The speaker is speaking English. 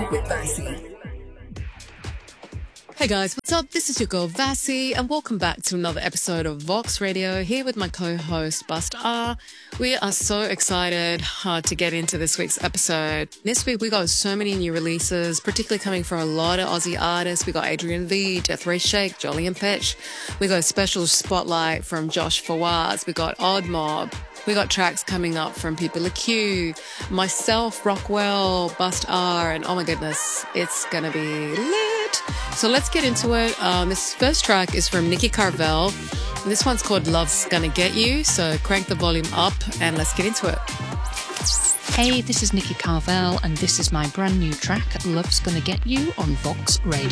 with Vassy. Hey guys, what's up? This is your girl Vassy and welcome back to another episode of Vox Radio here with my co-host Bust R. We are so excited to get into this week's episode. This week we got so many new releases, particularly coming from a lot of Aussie artists. We got Adrian V, Death Ray Shake, Jolly and Petch. We got a special spotlight from Josh Fawaz. We got Odd Mob. We got tracks coming up from People Like Q, myself, Rockwell, Bust R, and oh my goodness, it's gonna be lit. So let's get into it. This first track is from Nikki Carvel. This one's called Love's Gonna Get You. So crank the volume up and let's get into it. Hey, this is Nikki Carvel and this is my brand new track, Love's Gonna Get You on Vox Radio.